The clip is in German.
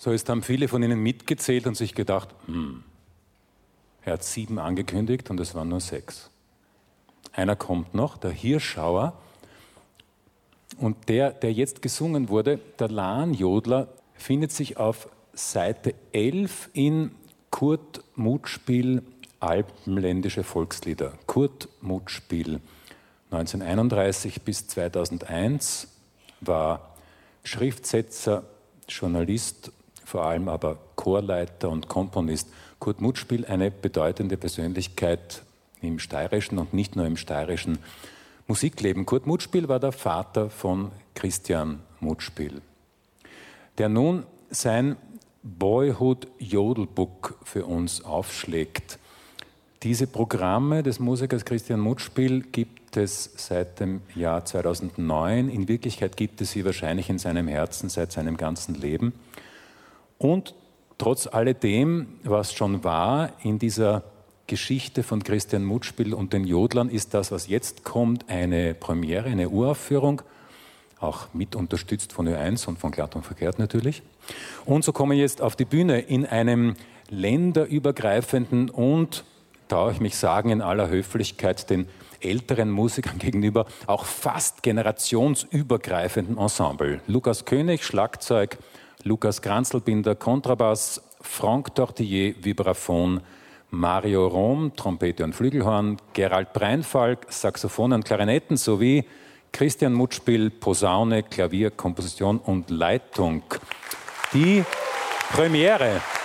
So, jetzt haben viele von Ihnen mitgezählt und sich gedacht, er hat 7 angekündigt und es waren nur 6. Einer kommt noch, der Hirschauer. Und der jetzt gesungen wurde, der Lahnjodler, findet sich auf Seite 11 in Kurt Mutspiel Alpenländische Volkslieder. Kurt Mutspiel, 1931 bis 2001, war Schriftsetzer, Journalist, vor allem aber Chorleiter und Komponist. Kurt Mutspiel, eine bedeutende Persönlichkeit im steirischen und nicht nur im steirischen Musikleben. Kurt Mutspiel war der Vater von Christian Mutspiel, der nun sein Boyhood-Jodelbook für uns aufschlägt. Diese Programme des Musikers Christian Mutspiel gibt es seit dem Jahr 2009. In Wirklichkeit gibt es sie wahrscheinlich in seinem Herzen seit seinem ganzen Leben. Und trotz alledem, was schon war in dieser Geschichte von Christian Mutspiel und den Jodlern, ist das, was jetzt kommt, eine Premiere, eine Uraufführung, auch mit unterstützt von Ö1 und von Glatt und Verkehrt natürlich. Und so kommen wir jetzt auf die Bühne in einem länderübergreifenden und, traue ich mich sagen, in aller Höflichkeit den älteren Musikern gegenüber, auch fast generationsübergreifenden Ensemble. Lukas König, Schlagzeug, Lukas Kranzelbinder, Kontrabass, Franck Tortillier, Vibraphon, Mario Rom, Trompete und Flügelhorn, Gerald Breinfalk, Saxophon und Klarinetten sowie Christian Mutspiel, Posaune, Klavier, Komposition und Leitung. Die Premiere